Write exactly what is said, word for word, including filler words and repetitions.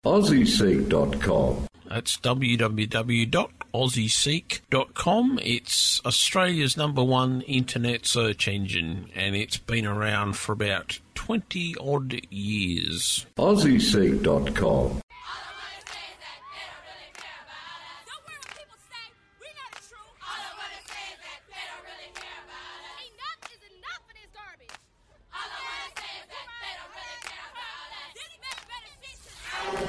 Aussie Seek dot com. That's w w w dot aussie seek dot com. It's Australia's number one internet search engine, and it's been around for about twenty odd years. Aussie Seek dot com.